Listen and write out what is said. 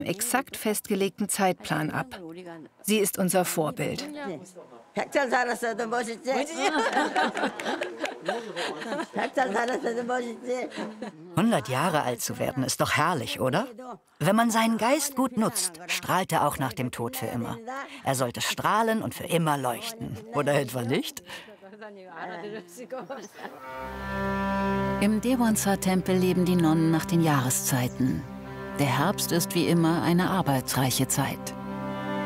exakt festgelegten Zeitplan ab. Sie ist unser Vorbild. 100 Jahre alt zu werden, ist doch herrlich, oder? Wenn man seinen Geist gut nutzt, strahlt er auch nach dem Tod für immer. Er sollte strahlen und für immer leuchten. Oder etwa nicht? Im Dewonsa-Tempel leben die Nonnen nach den Jahreszeiten. Der Herbst ist wie immer eine arbeitsreiche Zeit.